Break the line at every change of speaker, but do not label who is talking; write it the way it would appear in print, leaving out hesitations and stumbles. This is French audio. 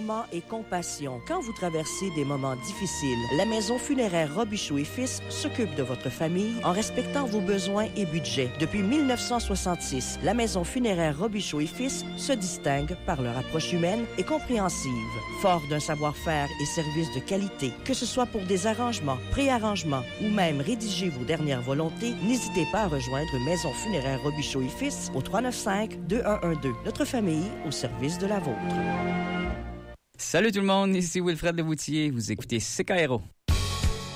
acharnement et compassion. Quand vous traversez des moments difficiles, la Maison funéraire Robichaud et Fils s'occupe de votre famille en respectant vos besoins et budgets. Depuis 1966, la Maison funéraire Robichaud et Fils se distingue par leur approche humaine et compréhensive. Fort d'un savoir-faire et services de qualité, que ce soit pour des arrangements, préarrangements ou même rédiger vos dernières volontés, n'hésitez pas à rejoindre Maison funéraire Robichaud et Fils au 395-2112. Notre famille au service de la vôtre.
Salut tout le monde, ici Wilfred Leboutier, vous écoutez CKRO.